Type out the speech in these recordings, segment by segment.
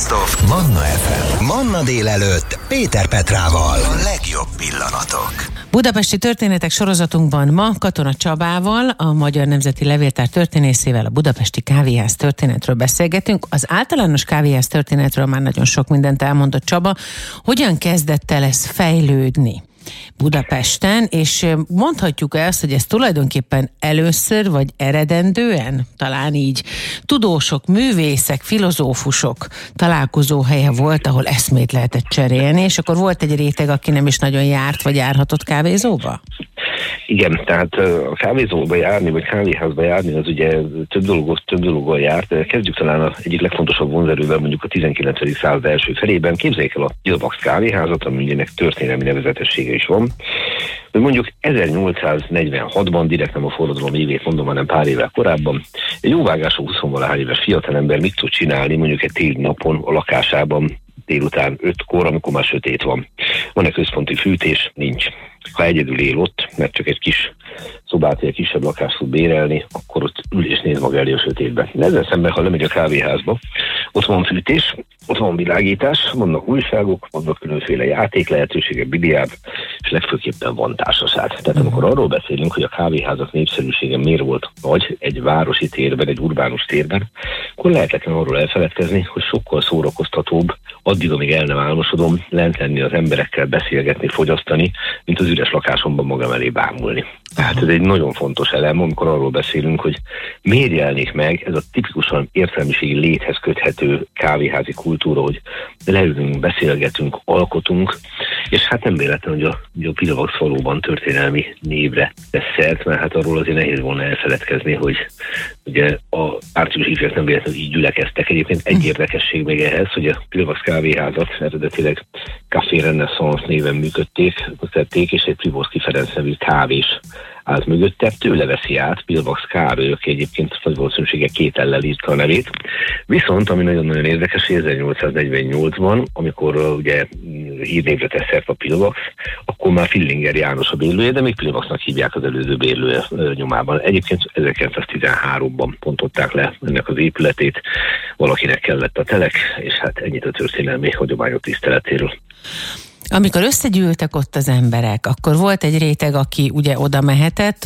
Best of Manna FM. Manna délelőtt Péter Petrával. A legjobb pillanatok. Budapesti történetek sorozatunkban ma Katona Csabával, a Magyar Nemzeti Levéltár történészével a budapesti kávéház történetről beszélgetünk. Az általános kávéház történetről már nagyon sok mindent elmondott Csaba. Hogyan kezdett el ez fejlődni Budapesten, és mondhatjuk ezt, hogy ez tulajdonképpen először, vagy eredendően, talán így, tudósok, művészek, filozófusok találkozóhelye volt, ahol eszmét lehetett cserélni, és akkor volt egy réteg, aki nem is nagyon járt, vagy járhatott kávézóba? Igen, tehát a kávézóba járni, vagy kávéházba járni, az ugye több dologgal járt. Kezdjük talán az egyik legfontosabb vonzerővel, mondjuk a 19. század első felében. Képzeljék el a Pilvax kávéházat, aminek történelmi nevezetessége is van. Mondjuk 1846-ban, direkt nem a forradalom évét mondom, hanem pár évvel korábban, egy jóvágású 20-valahány éves fiatalember mit tud csinálni mondjuk egy téli napon a lakásában, délután 5-kor, amikor már sötét van. Van-e központi fűtés? Nincs. Ha egyedül él ott, mert csak egy kis szobát, egy kisebb lakást tud bérelni, akkor ott ül és néz maga elé a sötétbe. Ezzel szemben, ha lemegy a kávéházba, ott van fűtés, ott van világítás, vannak újságok, vannak különféle játék lehetőségek, biliárd, és legfőképpen van társaság. Tehát amikor arról beszélünk, hogy a kávéházak népszerűsége miért volt nagy egy városi térben, egy urbánus térben, akkor lehetetlen arról elfeledkezni, hogy sokkal szórakoztatóbb, addig, amíg el nem álmosodom, lent lenni az emberekkel, beszélgetni, fogyasztani, mint az üres lakásomban magam elé bámulni. Tehát ez egy nagyon fontos elem, amikor arról beszélünk, hogy miért jelenik meg ez a tipikusan értelmiségi léthez köthető kávéházi kultúra, hogy leülünk, beszélgetünk, alkotunk, és hát nem véletlen, hogy a Pilvax valóban történelmi névre tesz szert, mert hát arról azért nehéz volna elfeledkezni, hogy ugye a március ifjak nem véletlenül így gyülekeztek. Egyébként egy érdekesség még ehhez, hogy a Pilvax kávéházat eredetileg Café Renaissance néven működték, és egy Privószky Ferenc nevű kávés állt mögötte, tőle veszi át Pilvax Károly, aki egyébként nagy valószínűséggel 2 L-lel írta a nevét. Viszont, ami nagyon-nagyon érdekes, 1848-ban, amikor ugye hírnévre tesz szert a Pilvax, akkor már Fillinger János a bérlője, de még Pilvaxnak hívják az előző bérlője nyomában. Egyébként 1913-ban pontották le ennek az épületét, valakinek kellett a telek, és hát ennyit a történelmi hagyományok tiszteletéről. Amikor összegyűltek ott az emberek, akkor volt egy réteg, aki ugye oda mehetett,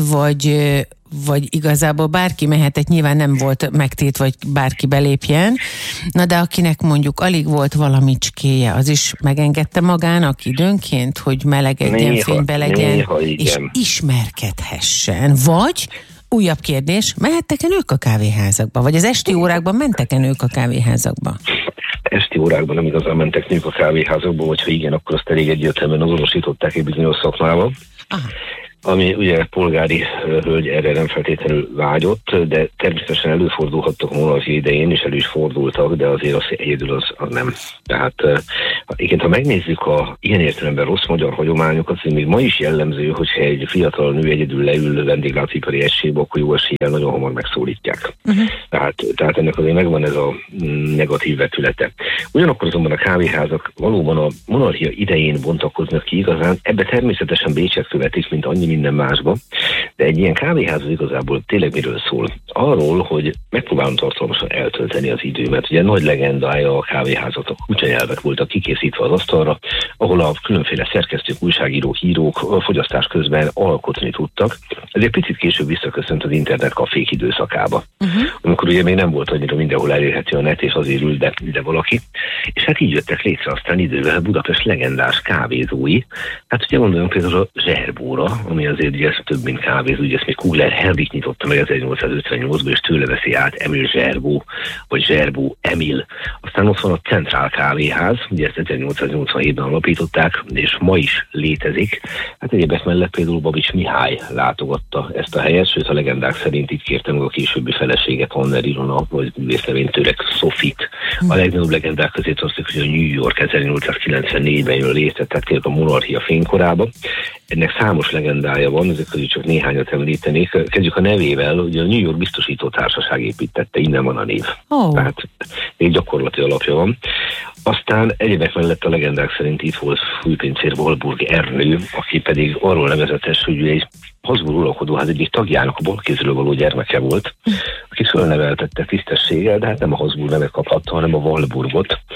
vagy igazából bárki mehetett, nyilván nem volt megtiltva, hogy bárki belépjen, na de akinek mondjuk alig volt valamicskéje, az is megengedte magának időnként, hogy melegedjen, fénybe legyen, és ismerkedhessen. Vagy, újabb kérdés, mehettek-e nők a kávéházakba? Vagy az esti órákban mentek-e nők a kávéházakba? Esti órákban nem igazán mentek nők a kávéházakba, vagy ha igen, akkor azt elég egyértelműen azonosították egy bizonyos szakmával. Aha. Ami ugye polgári hölgy erre nem feltétlenül vágyott, de természetesen előfordulhattak a monarchia idején, és elő is fordultak, de azért az egyedül az nem. Tehát igen, ha megnézzük a ilyen értelemben rossz magyar hagyományokat, azért még ma is jellemző, hogyha egy fiatal nő egyedül leül vendéglátóipari egységbe, akkor jó eséllyel nagyon hamar megszólítják. Tehát ennek azért megvan ez a negatív vetülete. Ugyanakkor azonban a kávéházak valóban a monarchia idején bontakoznak ki igazán, ebbe természetesen Bécset követik, mint annyi minden másba, de egy ilyen kávéház igazából tényleg miről szól? Arról, hogy megpróbálom tartalmasan eltölteni az időmet. Ugye nagy legendája a kávéházak, a kutyanyelvek voltak kikészítve az asztalra, ahol a különféle szerkesztők, újságírók, írók fogyasztás közben alkotni tudtak. Ez egy picit később visszaköszönt az internetkafék időszakába, amikor ugye még nem volt annyira mindenhol elérhető a net, és azért ül ide valaki. És hát így jöttek létre aztán idővel Budapest legendás kávézói. Hát ugye gondoljunk például a Zserbóra, ami azért ugye több mint kávézó, ugye ezt még Kugler Henrik nyitotta meg 1858-ban, és tőle veszi át Emil Zserbó, vagy Zserbó Emil. Aztán ott van a Centrál Kávéház, ugye ezt 1887-ben alapították, és ma is létezik. Hát egyébek mellett például Babics Mihály látogatta ezt a helyet, sőt a legendák szerint itt kérte meg a későbbi feleséget, Anner Ilona, vagy művésznevéntőrek Sofit. A legnagyobb legendák közé tartozik, hogy a New York 1894-ben jön létre, tehát tényleg a monarchia fénykorába. Ennek számos legendája van, ezek közül csak néhányat említenék. Kezdjük a nevével, ugye a New York Biztosító Társaság építette, innen van a név. Tehát egy gyakorlati alapja van. Aztán egyébek mellett a legendák szerint itt volt főpincér Walburg Ernő, aki pedig arról nevezetes, hogy egy Habsburg uralkodóház egyik tagjának a balkézről való gyermeke volt, aki fölneveltette tisztességgel, de hát nem a Habsburg nevet kaphatta, hanem a Walburgot.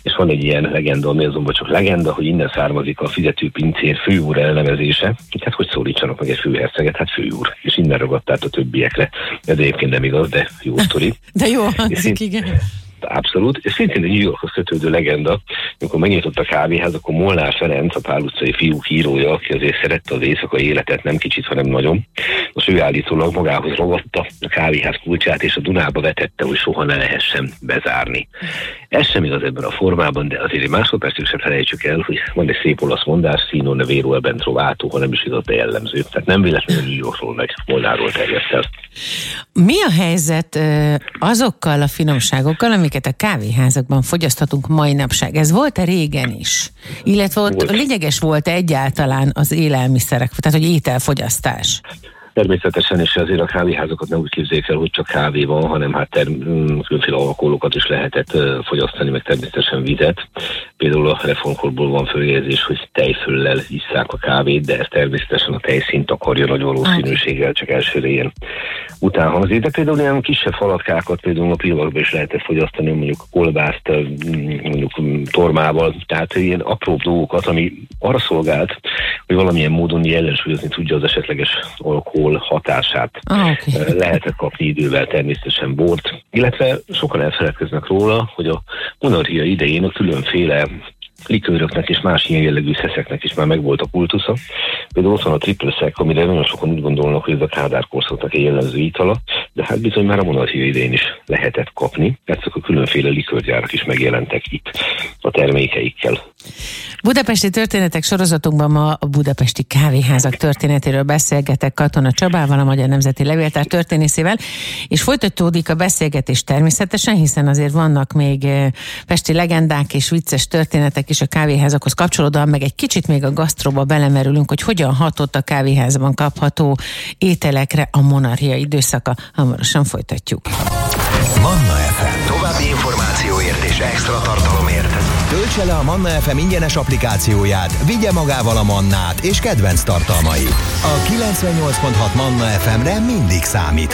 és van egy ilyen legenda, ami azonban csak legenda, hogy innen származik a fizetőpincér főúr elnevezése. Hát hogy szólítsanak meg egy főherceget? Hát főúr. És innen ragadt át a többiekre. Ez egyébként nem igaz, de jó sztori. De jó hangzik, igen. Abszolút. Ez szintén egy New Yorkhoz kötődő legenda. Amikor megnyitott a kávéház, akkor Molnár Ferenc, a Pál utcai fiúk írója, aki azért szerette az éjszakai életet, nem kicsit, hanem nagyon. Most ő állítólag magához ragadta a kávéház kulcsát, és a Dunába vetette, hogy soha ne lehessen bezárni. Ez sem igaz ebben a formában, de azért egy másodpercig sem felejtsük el, hogy van egy szép olasz mondás, sino ne vero ben trovato, ha nem is igaz, de jellemző. Tehát nem véletlenül New Yorkról meg Molnárról terjedt el. Mi a helyzet azokkal a finomságokkal, amiket a kávéházakban fogyaszthatunk mai napság? Ez volt-e régen is? Illetve ott lényeges volt egyáltalán az élelmiszerek, tehát hogy ételfogyasztás? Természetesen, és azért a kávéházakat nem úgy képzeljék el, hogy csak kávé van, hanem hát különféle alkoholokat is lehetett fogyasztani, meg természetesen vizet. Például a reformkorból van följegyzés, hogy tejföllel isszák a kávét, de ez természetesen a tejszínt akarja nagy valószínűséggel, csak elsőre ilyen után hangzik. De például ilyen kisebb falatkákat például a pillanatban is lehetett fogyasztani, mondjuk a kolbászt, mondjuk tormával, tehát ilyen apróbb dolgokat, ami arra szolgált, hogy valamilyen módon ellensúlyozni tudja az esetleges alkohol hatását. Lehetett kapni idővel természetesen bort, illetve sokan elfeledkeznek róla, hogy a monarchia idején a különféle likőröknek és más ilyen jellegű szeszeknek is már megvolt a kultusza. Például ott van a triple szek, amire nagyon sokan úgy gondolnak, hogy ez a Kádár korszaknak egy jellemző itala, de hát bizony már a monarchia idején is lehetett kapni, mert a különféle likőrgyárak is megjelentek itt a termékeikkel. Budapesti történetek sorozatunkban ma a budapesti kávéházak történetéről beszélgetek Katona Csabával, a Magyar Nemzeti Levéltár történészével, és folytatódik a beszélgetés természetesen, hiszen azért vannak még pesti legendák és vicces történetek is a kávéházakhoz kapcsolódóan, meg egy kicsit még a gasztróba belemerülünk, hogy hogyan hatott a kávéházban kapható ételekre a monarchia időszaka. Hamarosan folytatjuk. Manna FM. További információért és extra tartalomért töltse le a Manna FM ingyenes applikációját, vigye magával a Mannát és kedvenc tartalmait. A 98.6 Manna FM-re mindig számít.